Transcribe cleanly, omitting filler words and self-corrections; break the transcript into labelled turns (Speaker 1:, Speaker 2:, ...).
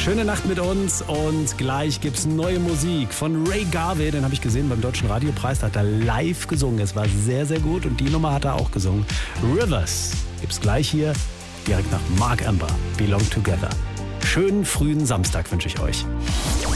Speaker 1: Schöne Nacht mit uns und gleich gibt's neue Musik von Ray Garvey. Den habe ich gesehen beim Deutschen Radiopreis, da hat er live gesungen. Es war sehr, sehr gut und die Nummer hat er auch gesungen. Rivers gibt's gleich hier, direkt nach Mark Amber, Belong Together. Schönen frühen Samstag wünsche ich euch.